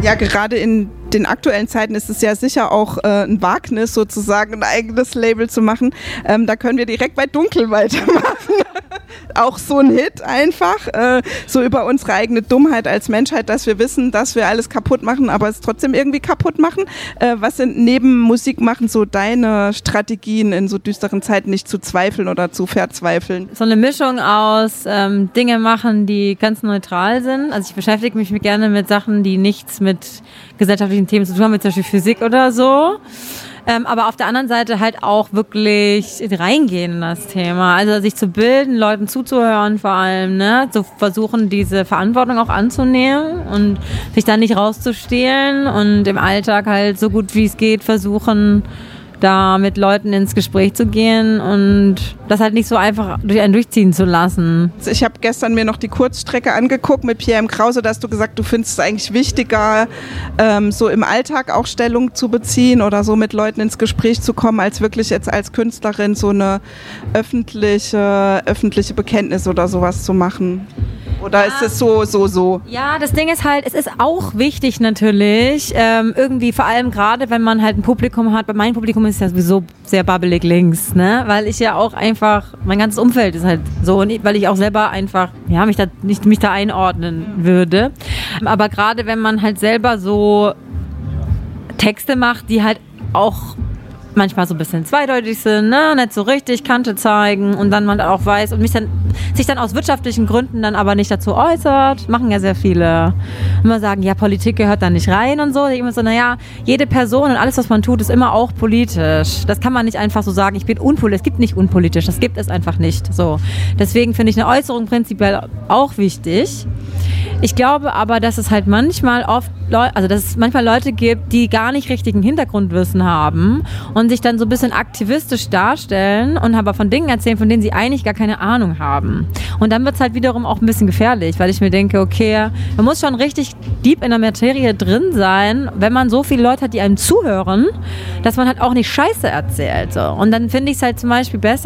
Ja, gerade in den aktuellen Zeiten ist es ja sicher auch ein Wagnis, sozusagen ein eigenes Label zu machen. Da können wir direkt bei Dunkel weitermachen. Auch so ein Hit einfach, so über unsere eigene Dummheit als Menschheit, dass wir wissen, dass wir alles kaputt machen, aber es trotzdem irgendwie kaputt machen. Was sind neben Musik machen so deine Strategien in so düsteren Zeiten, nicht zu zweifeln oder zu verzweifeln? So eine Mischung aus Dinge machen, die ganz neutral sind. Also ich beschäftige mich gerne mit Sachen, die nichts mit gesellschaftlichen Themen zu tun haben, wie zum Beispiel Physik oder so. Aber auf der anderen Seite halt auch wirklich reingehen in das Thema. Also sich zu bilden, Leuten zuzuhören vor allem, ne? So versuchen, diese Verantwortung auch anzunehmen und sich da nicht rauszustehlen und im Alltag halt so gut wie es geht versuchen, da mit Leuten ins Gespräch zu gehen und das halt nicht so einfach durch einen durchziehen zu lassen. Ich habe gestern mir noch die Kurzstrecke angeguckt mit Pierre M. Krause, da hast du gesagt, du findest es eigentlich wichtiger, so im Alltag auch Stellung zu beziehen oder so mit Leuten ins Gespräch zu kommen, als wirklich jetzt als Künstlerin so eine öffentliche Bekenntnis oder sowas zu machen. Oder ist es so? Ja, das Ding ist halt, es ist auch wichtig natürlich, irgendwie vor allem gerade, wenn man halt ein Publikum hat, bei meinem Publikum ist es ja sowieso sehr babbelig links, ne, weil ich ja auch einfach, mein ganzes Umfeld ist halt so, und weil ich auch selber einfach, ja, mich da einordnen würde. Aber gerade wenn man halt selber so Texte macht, die halt auch manchmal so ein bisschen zweideutig sind, ne? Nicht so richtig Kante zeigen und dann man auch weiß und sich dann aus wirtschaftlichen Gründen dann aber nicht dazu äußert, machen ja sehr viele. Immer sagen, ja, Politik gehört da nicht rein und so. Ich immer so, naja, jede Person und alles, was man tut, ist immer auch politisch. Das kann man nicht einfach so sagen, ich bin unpolitisch. Es gibt nicht unpolitisch, das gibt es einfach nicht. So. Deswegen finde ich eine Äußerung prinzipiell auch wichtig. Ich glaube aber, dass es halt manchmal dass es manchmal Leute gibt, die gar nicht richtigen Hintergrundwissen haben und sich dann so ein bisschen aktivistisch darstellen und aber von Dingen erzählen, von denen sie eigentlich gar keine Ahnung haben. Und dann wird es halt wiederum auch ein bisschen gefährlich, weil ich mir denke, okay, man muss schon richtig deep in der Materie drin sein, wenn man so viele Leute hat, die einem zuhören, dass man halt auch nicht Scheiße erzählt. So. Und dann finde ich es halt zum Beispiel besser,